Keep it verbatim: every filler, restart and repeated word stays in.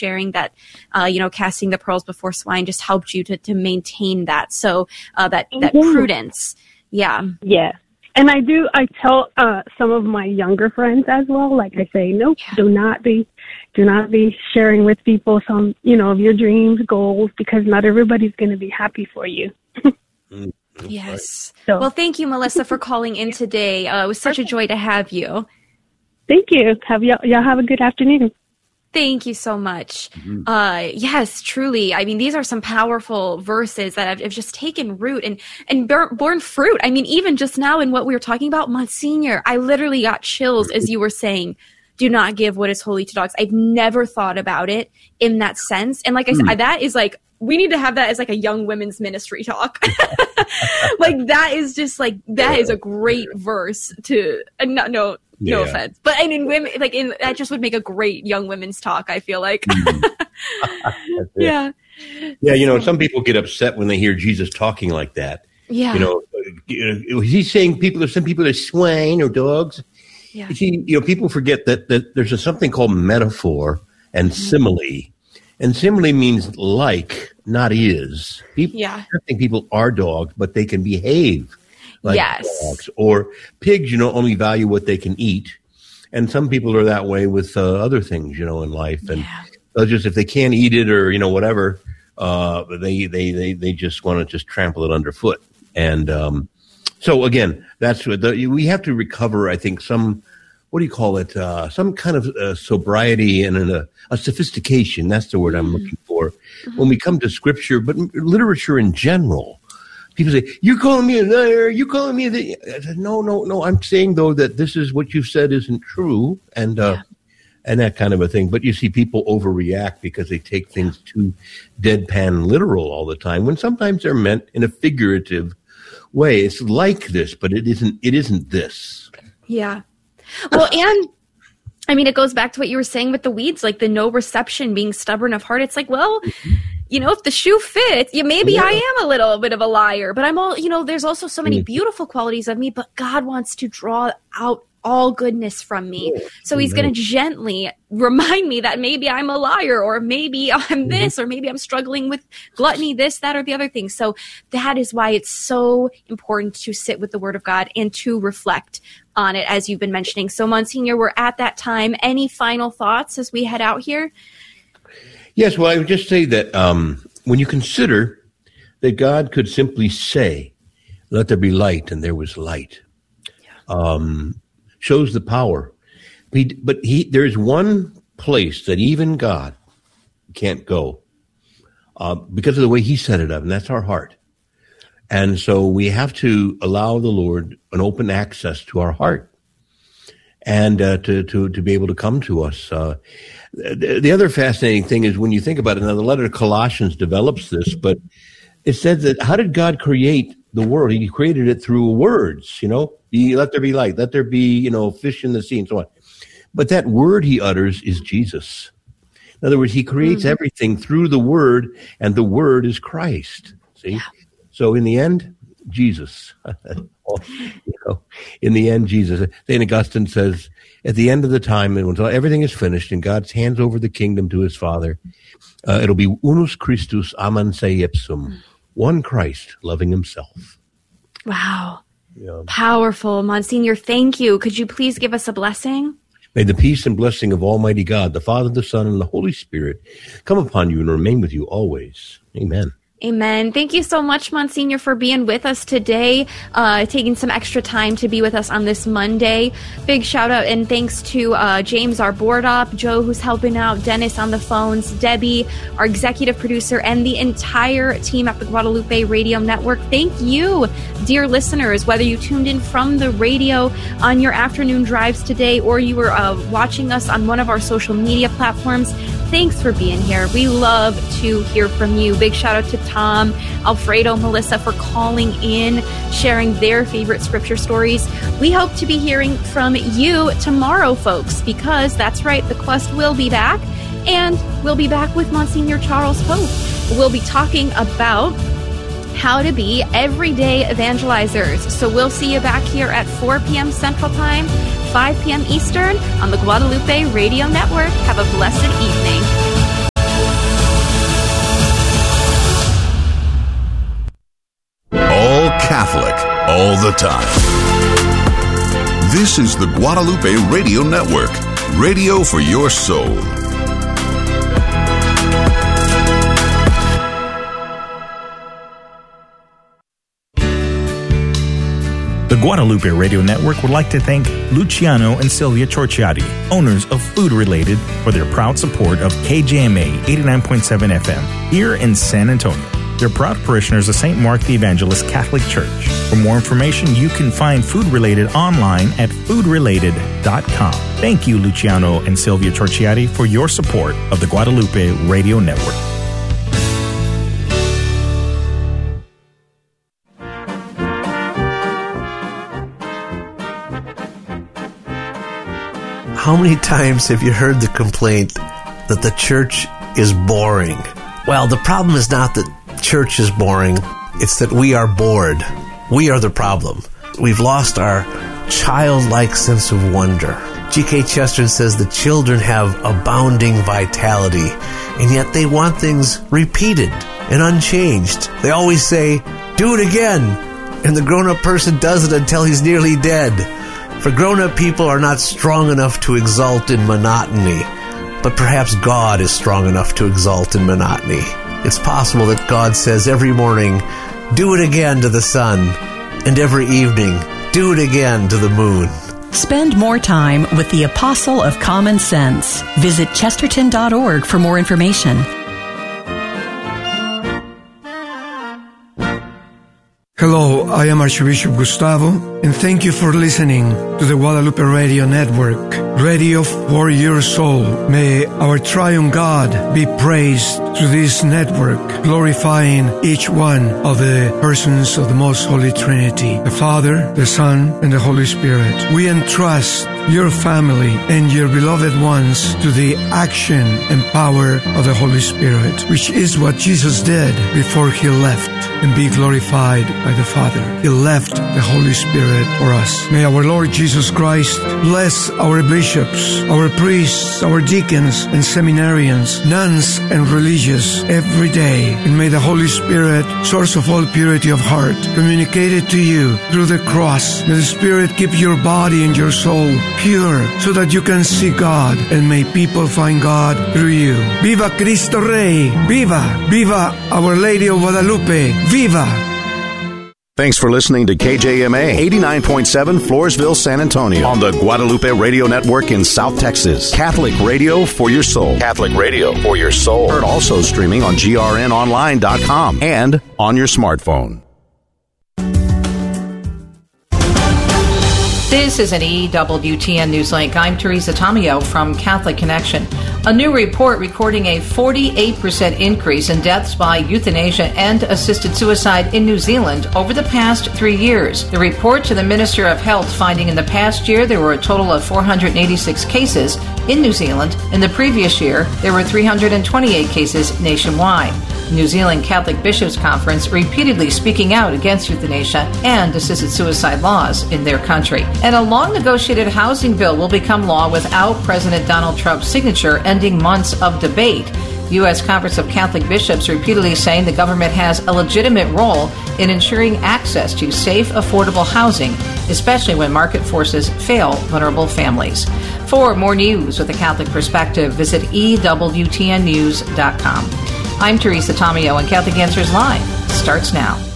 sharing that, uh, you know, casting the pearls before swine just helped you to, to maintain that. So uh, that, that mm-hmm. prudence. Yeah. Yeah. And I do, I tell uh, some of my younger friends as well, like I say, nope, yeah. do not be, do not be sharing with people some, you know, of your dreams, goals, because not everybody's going to be happy for you. Yes. So. Well, thank you, Melissa, for calling in today. Uh, it was such a joy to have you. Thank you. Have y'all, y'all have a good afternoon. Thank you so much. Mm-hmm. Uh, yes, truly. I mean, these are some powerful verses that have, have just taken root and, and borne, borne fruit. I mean, even just now in what we were talking about, Monsignor, I literally got chills as you were saying, do not give what is holy to dogs. I've never thought about it in that sense. And like I mm. said, that is like, we need to have that as like a young women's ministry talk. Like that is just like, that is a great verse to, uh, no, no, Yeah. No offense, but I mean, women like in that just would make a great young women's talk. I feel like, mm-hmm. yeah, yeah. You know, some people get upset when they hear Jesus talking like that. Yeah, you know, is he saying people? Some people are swine or dogs. Yeah, you see, you know, people forget that that there's a, something called metaphor and mm-hmm. simile, and simile means like, not is. People, yeah, I think people are dogs, but they can behave like yes. dogs. Or pigs, you know, only value what they can eat. And some people are that way with uh, other things, you know, in life. And yeah. just if they can't eat it or, you know, whatever, uh, they, they, they, they just want to just trample it underfoot. And um, so, again, that's what the, we have to recover, I think, some, what do you call it, uh, some kind of uh, sobriety and a, a sophistication. That's the word mm-hmm. I'm looking for. Mm-hmm. When we come to Scripture, but literature in general. People say, you're calling me a liar, you're calling me the... I said, no, no, no, I'm saying, though, that this is what you've said isn't true, and uh, yeah. and that kind of a thing. But you see people overreact because they take things too deadpan literal all the time, when sometimes they're meant in a figurative way. It's like this, but it isn't. It isn't this. Yeah. Well, and... I mean, it goes back to what you were saying with the weeds, like the no reception, being stubborn of heart. It's like, well, you know, if the shoe fits, yeah, maybe yeah. I am a little bit of a liar, but I'm all, you know, there's also so many beautiful qualities of me, but God wants to draw out all goodness from me. Yeah. So he's going to gently remind me that maybe I'm a liar, or maybe I'm this, or maybe I'm struggling with gluttony, this, that, or the other thing. So that is why it's so important to sit with the Word of God and to reflect on it, as you've been mentioning. So, Monsignor, we're at that time. Any final thoughts as we head out here? Yes, well, I would just say that um, when you consider that God could simply say, let there be light, and there was light, yeah. um, shows the power. He, but he, there is one place that even God can't go uh, because of the way he set it up, and that's our heart. And so we have to allow the Lord an open access to our heart, and uh, to, to, to be able to come to us. Uh, the, the other fascinating thing is when you think about it, now the letter to Colossians develops this, but it said that how did God create the world? He created it through words, you know, be, let there be light, let there be, you know, fish in the sea and so on. But that word he utters is Jesus. In other words, he creates mm-hmm. everything through the word, and the word is Christ. See? Yeah. So in the end, Jesus. you know, in the end, Jesus. Saint Augustine says, at the end of the time, when everything is finished and God hands over the kingdom to his Father, uh, it'll be unus Christus aman se ipsum, one Christ loving himself. Wow. Yeah. Powerful. Monsignor, thank you. Could you please give us a blessing? May the peace and blessing of Almighty God, the Father, the Son, and the Holy Spirit come upon you and remain with you always. Amen. Amen. Thank you so much, Monsignor, for being with us today, uh, taking some extra time to be with us on this Monday. Big shout out and thanks to uh, James, our board op, Joe, who's helping out, Dennis on the phones, Debbie, our executive producer, and the entire team at the Guadalupe Radio Network. Thank you, dear listeners, whether you tuned in from the radio on your afternoon drives today, or you were uh, watching us on one of our social media platforms. Thanks for being here. We love to hear from you. Big shout out to Tom, Alfredo, Melissa for calling in, sharing their favorite scripture stories. We hope to be hearing from you tomorrow, folks, because that's right, the Quest will be back, and we'll be back with Monsignor Charles Pope. We'll be talking about how to be everyday evangelizers. So we'll see you back here at four p.m. Central Time, five p.m. Eastern on the Guadalupe Radio Network. Have a blessed evening. all the time. This is the Guadalupe Radio Network, radio for your soul. The Guadalupe Radio Network would like to thank Luciano and Sylvia Torchiati, owners of Food Related, for their proud support of K J M A eighty-nine point seven F M here in San Antonio. They're proud parishioners of Saint Mark the Evangelist Catholic Church. For more information, you can find Food Related online at food related dot com. Thank you, Luciano and Sylvia Torchiati, for your support of the Guadalupe Radio Network. How many times have you heard the complaint that the church is boring? Well, the problem is not that church is boring. It's that we are bored. We are the problem. We've lost our childlike sense of wonder. G K Chesterton says the children have abounding vitality, and yet they want things repeated and unchanged. They always say, do it again, and the grown-up person does it until he's nearly dead. For grown-up people are not strong enough to exult in monotony, but perhaps God is strong enough to exult in monotony. It's possible that God says every morning, do it again to the sun, and every evening, do it again to the moon. Spend more time with the Apostle of Common Sense. Visit chesterton dot org for more information. Hello, I am Archbishop Gustavo, and thank you for listening to the Guadalupe Radio Network, radio for your soul. May our triune God be praised through this network, glorifying each one of the persons of the Most Holy Trinity, the Father, the Son, and the Holy Spirit. We entrust your family and your beloved ones to the action and power of the Holy Spirit, which is what Jesus did before he left and be glorified by the Father. He left the Holy Spirit for us. May our Lord Jesus Christ bless our bishops, our priests, our deacons and seminarians, nuns and religious every day. And may the Holy Spirit, source of all purity of heart, communicate it to you through the cross. May the Spirit keep your body and your soul pure so that you can see God, and may people find God through you. Viva Cristo Rey! Viva! Viva Our Lady of Guadalupe! Viva! Thanks for listening to K J M A eighty-nine point seven Floresville, San Antonio on the Guadalupe Radio Network in South Texas. Catholic radio for your soul. Catholic radio for your soul. Heard also streaming on G R N online dot com and on your smartphone. This is an E W T N Newslink. I'm Teresa Tomeo from Catholic Connection. A new report recording a forty-eight percent increase in deaths by euthanasia and assisted suicide in New Zealand over the past three years. The report to the Minister of Health finding in the past year there were a total of four hundred eighty-six cases in New Zealand. In the previous year, there were three hundred twenty-eight cases nationwide. The New Zealand Catholic Bishops' Conference repeatedly speaking out against euthanasia and assisted suicide laws in their country. And a long-negotiated housing bill will become law without President Donald Trump's signature, ending months of debate. The U S Conference of Catholic Bishops repeatedly saying the government has a legitimate role in ensuring access to safe, affordable housing, especially when market forces fail vulnerable families. For more news with a Catholic perspective, visit E W T N news dot com. I'm Teresa Tomeo, and Catholic Answers Live starts now.